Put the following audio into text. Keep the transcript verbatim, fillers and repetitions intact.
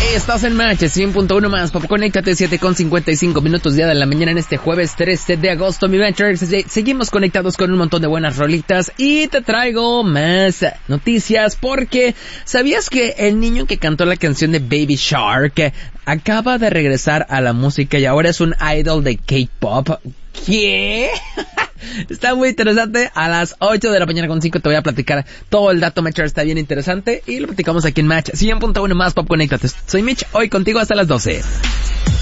Estás en Match cien punto uno más, Pop, conéctate, siete con cincuenta y cinco minutos día de la mañana en este jueves trece de agosto, mi Venture. Seguimos conectados con un montón de buenas rolitas y te traigo más noticias porque ¿sabías que el niño que cantó la canción de Baby Shark acaba de regresar a la música y ahora es un idol de K-pop? ¿Qué? Está muy interesante. A las ocho de la mañana con cinco te voy a platicar todo el dato, Matcher. Está bien interesante y lo platicamos aquí en Match cien punto uno más, Pop, conéctate. Soy Mitch, hoy contigo hasta las doce.